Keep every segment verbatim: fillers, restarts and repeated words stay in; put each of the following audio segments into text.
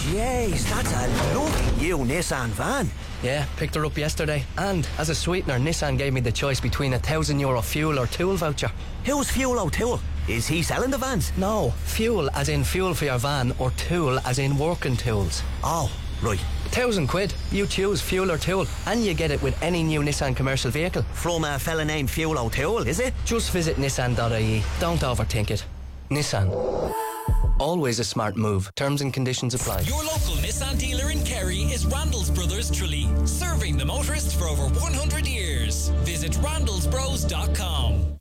Jeez, that's a lovely new Nissan van. Yeah, picked her up yesterday. And as a sweetener, Nissan gave me the choice between a thousand euro fuel or tool voucher. Who's Fuel O'Toole? Is he selling the vans? No, fuel as in fuel for your van, or tool as in working tools. Oh, right. Thousand quid. You choose fuel or tool, and you get it with any new Nissan commercial vehicle. From a fella named Fuel O'Toole, is it? Just visit nissan dot I E. Don't overthink it. Nissan. Always a smart move. Terms and conditions apply. Your local Nissan dealer in Kerry is Randall's Brothers Tralee, serving the motorists for over one hundred years. Visit randalls bros dot com.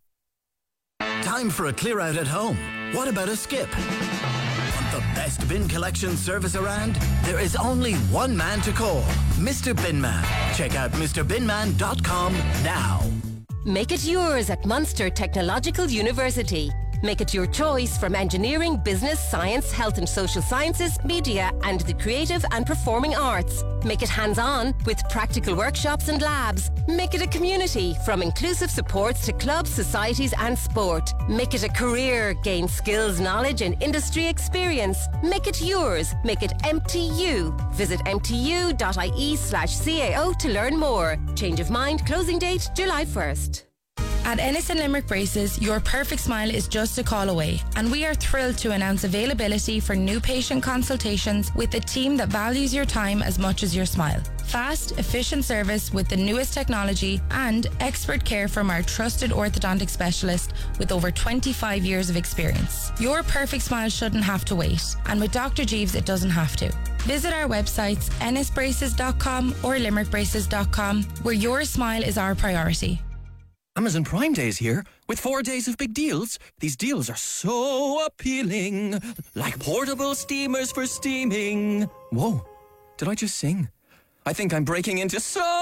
Time for a clear out at home. What about a skip? Want the best bin collection service around? There is only one man to call, Mister Binman. Check out Mr binman dot com now. Make it yours at Munster Technological University. Make it your choice from engineering, business, science, health and social sciences, media and the creative and performing arts. Make it hands-on with practical workshops and labs. Make it a community from inclusive supports to clubs, societies and sport. Make it a career. Gain skills, knowledge and industry experience. Make it yours. Make it M T U. Visit m t u dot i e slash c a o to learn more. Change of mind. Closing date July first. At Ennis and Limerick Braces, your perfect smile is just a call away, and we are thrilled to announce availability for new patient consultations with a team that values your time as much as your smile. Fast, efficient service with the newest technology and expert care from our trusted orthodontic specialist with over twenty-five years of experience. Your perfect smile shouldn't have to wait, and with Doctor Jeeves it doesn't have to. Visit our websites ennis braces dot com or limerick braces dot com, where your smile is our priority. Amazon Prime Day is here with four days of big deals. These deals are so appealing, like portable steamers for steaming. Whoa, did I just sing? I think I'm breaking into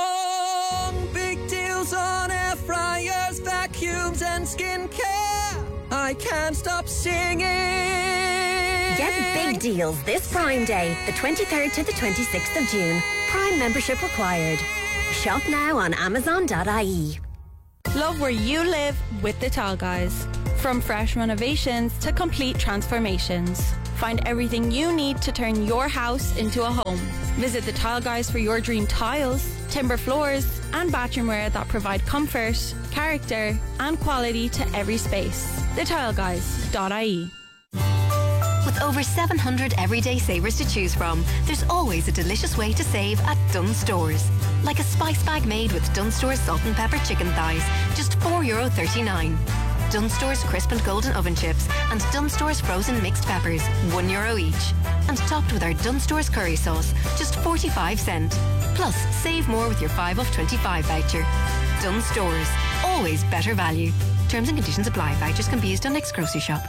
song. Big deals on air fryers, vacuums and skincare. I can't stop singing. Get big deals this Prime Day, the twenty-third to the twenty-sixth of June. Prime membership required. Shop now on amazon dot I E. Love where you live with the Tile Guys. From fresh renovations to complete transformations. Find everything you need to turn your house into a home. Visit the Tile Guys for your dream tiles, timber floors and bathroomware that provide comfort, character and quality to every space. the tile guys dot I E. With over seven hundred everyday savers to choose from, there's always a delicious way to save at Dunnes Stores. Like a spice bag made with Dunnes Stores salt and pepper chicken thighs, just four euro thirty-nine. Dunnes Stores crisp and golden oven chips and Dunnes Stores frozen mixed peppers, one euro each. And topped with our Dunnes Stores curry sauce, just forty-five cent. Plus, save more with your five off twenty-five voucher. Dunnes Stores, always better value. Terms and conditions apply. Vouchers can be used on next grocery shop.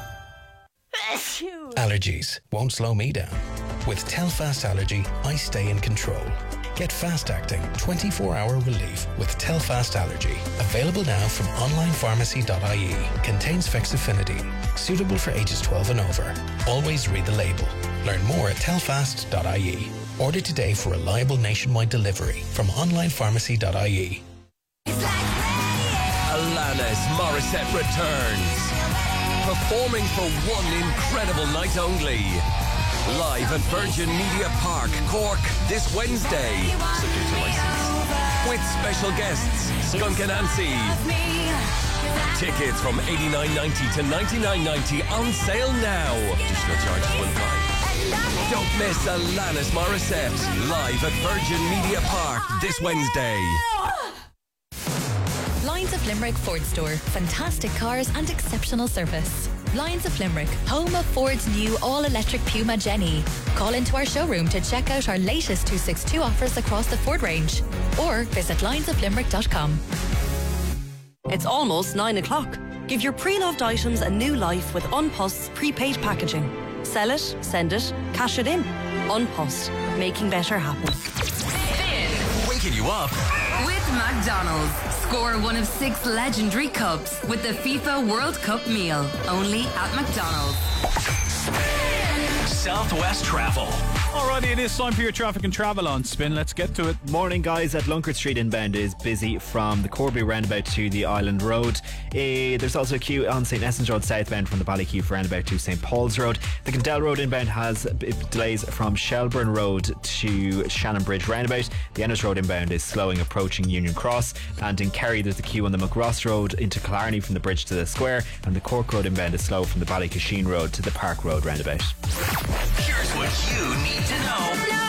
Allergies won't slow me down. With Telfast Allergy, I stay in control. Get fast-acting, twenty-four hour relief with Telfast Allergy. Available now from online pharmacy dot I E. Contains fexofenadine. Suitable for ages twelve and over. Always read the label. Learn more at telfast dot I E. Order today for reliable nationwide delivery from online pharmacy dot I E. Alanis Morissette returns. Performing for one incredible night only. Live at Virgin Media Park, Cork, this Wednesday. Subject to license. With special guests, Skunk and Nancy. Tickets from eighty-nine ninety to ninety-nine ninety on sale now. Additional charges will apply. Don't miss Alanis Morissette live at Virgin Media Park this Wednesday. Lions of Limerick Ford Store. Fantastic cars and exceptional service. Lions of Limerick, home of Ford's new all-electric Puma Jenny. Call into our showroom to check out our latest two sixty-two offers across the Ford range. Or visit lions of limerick dot com. It's almost nine o'clock. Give your pre-loved items a new life with Unpost's prepaid packaging. Sell it, send it, cash it in. Unpost, making better happen. Waking you up with McDonald's. Score one of six legendary cups with the FIFA World Cup meal. Only at McDonald's. Southwest Travel. Alrighty, it is time for your traffic and travel on Spin. Let's get to it. Morning, guys. At Lunkert Street inbound is busy from the Corby roundabout to the Island Road. Uh, there's also a queue on St Essence Road southbound from the Ballykeefe roundabout to St Paul's Road. The Candell Road inbound has b- delays from Shelburne Road to Shannon Bridge roundabout. The Ennis Road inbound is slowing approaching Union Cross. And in Kerry, there's a queue on the McRoss Road into Killarney from the bridge to the square. And the Cork Road inbound is slow from the Ballycasheen Road to the Park Road roundabout. Here's what you need to know now.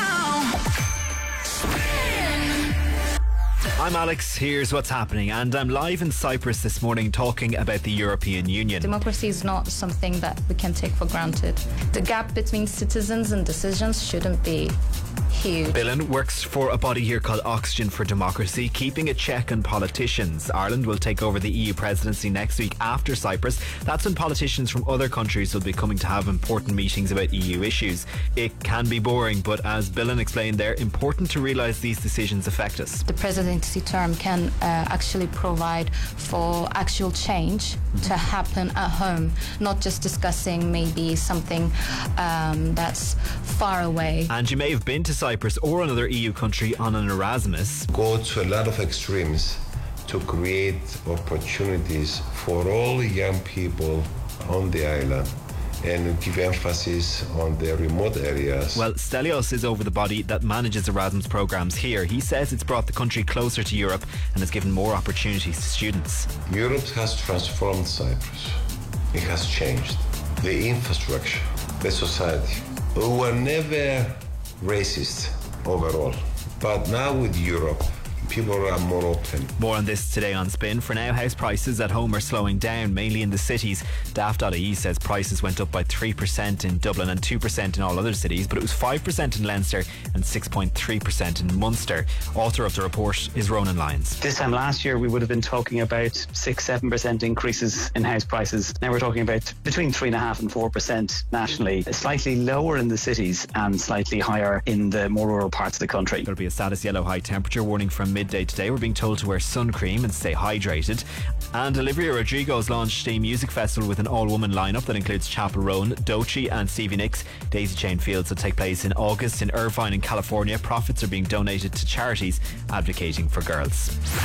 I'm Alex, here's what's happening, and I'm live in Cyprus this morning talking about the European Union. Democracy is not something that we can take for granted. The gap between citizens and decisions shouldn't be huge. Billen works for a body here called Oxygen for Democracy, keeping a check on politicians. Ireland will take over the E U presidency next week after Cyprus. That's when politicians from other countries will be coming to have important meetings about E U issues. It can be boring, but as Billen explained there, important to realise these decisions affect us. The presidency term can uh, actually provide for actual change to happen at home, not just discussing maybe something um, that's far away. And you may have been to Cyprus or another E U country on an Erasmus. Go to a lot of extremes to create opportunities for all the young people on the island and give emphasis on the remote areas. Well, Stelios is over the body that manages Erasmus programs here. He says it's brought the country closer to Europe and has given more opportunities to students. Europe has transformed Cyprus. It has changed the infrastructure, the society. We were never racist overall, but now with Europe, people are more open. More on this today on Spin. For now, house prices at home are slowing down, mainly in the cities. Daft dot I E says prices went up by three percent in Dublin and two percent in all other cities, but it was five percent in Leinster and six point three percent in Munster. Author of the report is Ronan Lyons. This time last year, we would have been talking about six, seven percent increases in house prices. Now we're talking about between three point five and four percent nationally, slightly lower in the cities and slightly higher in the more rural parts of the country. There'll be a status yellow high temperature warning from midday today. We're being told to wear sun cream and stay hydrated. And Olivia Rodrigo's launched a music festival with an all-woman lineup that includes Chapel Roan, Doechii and Stevie Nicks. Daisy Chain Fields will take place in August in Irvine in California. Profits are being donated to charities advocating for girls.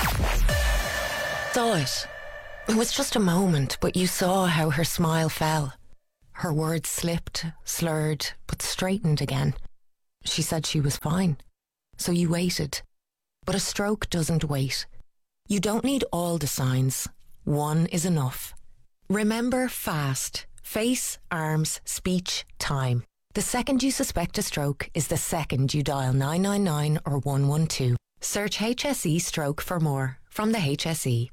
Saw it. It was just a moment, but you saw how her smile fell. Her words slipped, slurred, but straightened again. She said she was fine. So you waited. But a stroke doesn't wait. You don't need all the signs. One is enough. Remember FAST. Face, arms, speech, time. The second you suspect a stroke is the second you dial nine nine nine or one one two. Search H S E stroke for more from the H S E.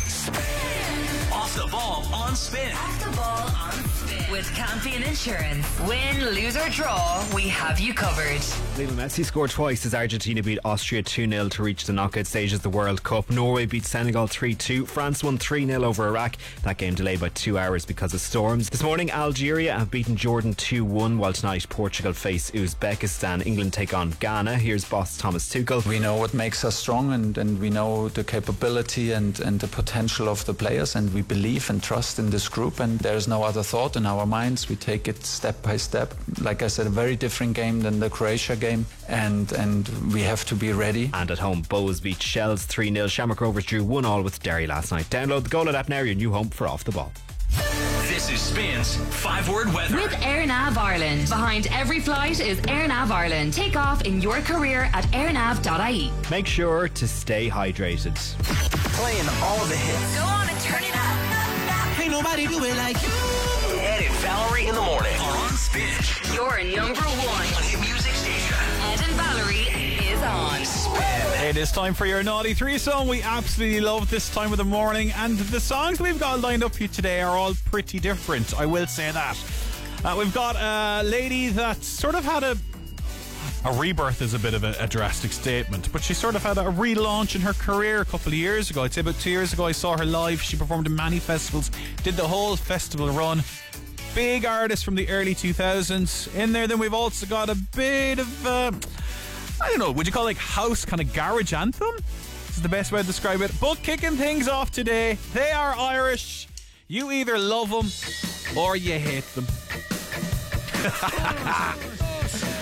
Off the ball on Spin. Off the ball on Spin. With Campion Insurance. Win, lose or draw, we have you covered. Lionel Messi scored twice as Argentina beat Austria two nil to reach the knockout stage of the World Cup. Norway beat Senegal three two. France won three nil over Iraq. That game delayed by two hours because of storms. This morning, Algeria have beaten Jordan two one, while tonight Portugal face Uzbekistan. England take on Ghana. Here's boss Thomas Tuchel. We know what makes us strong, and, and we know the capability and, and the potential of the players, and we believe and trust in this group, and there's no other thought in our minds. We take it step by step. Like I said, a very different game than the Croatia game, and and we have to be ready. And at home, Bows beat Shells three nil. Shamrock Rovers drew one all with Derry last night. Download the Goal app now, your new home for Off the Ball. This is Spin's five-word weather. With AirNav Ireland. Behind every flight is AirNav Ireland. Take off in your career at airnav dot I E. Make sure to stay hydrated. Playing all the hits. Go on and turn it up. Ain't nobody do it like you. Ed and Valerie in the morning are on Spin. Your number one on your music station. Ed and Valerie is on Spin. It is time for your Naughty Threesome. We absolutely love this time of the morning, and the songs we've got lined up for you today are all pretty different, I will say that. Uh, we've got a lady that sort of had a a rebirth is a bit of a, a drastic statement, but she sort of had a relaunch in her career a couple of years ago. I'd say about two years ago I saw her live. She performed in many festivals, did the whole festival run. Big artist from the early two thousands in there. Then we've also got a bit of uh, I don't know, would you call it like house kind of garage anthem? This is the best way to describe it. But kicking things off today, they are Irish. You either love them or you hate them.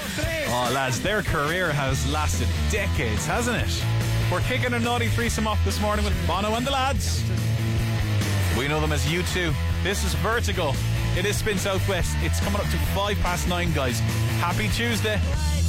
Oh, lads, their career has lasted decades, hasn't it? We're kicking a naughty threesome off this morning with Bono and the lads. We know them as U two. This is Vertigo. It is Spin Southwest. It's coming up to five past nine, guys. Happy Tuesday.